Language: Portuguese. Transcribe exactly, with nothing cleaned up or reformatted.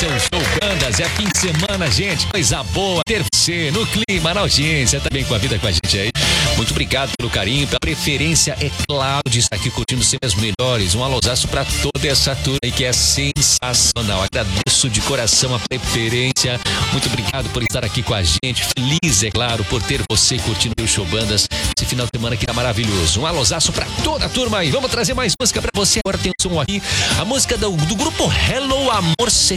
seu show bandas. É fim de semana, gente. Coisa boa ter você no clima, na audiência, também com a vida com a gente aí. Muito obrigado pelo carinho, pela preferência, é claro, de estar aqui curtindo sempre as melhores. Um alôzaço pra toda essa turma aí que é sensacional. Agradeço de coração a preferência. Muito obrigado por estar aqui com a gente. Feliz, é claro, por ter você curtindo o show bandas. Esse final de semana que tá maravilhoso. Um alôzaço pra toda a turma aí. Vamos trazer mais música pra você. Agora tem um som aqui. A música do, do grupo Hello Amor Secreto.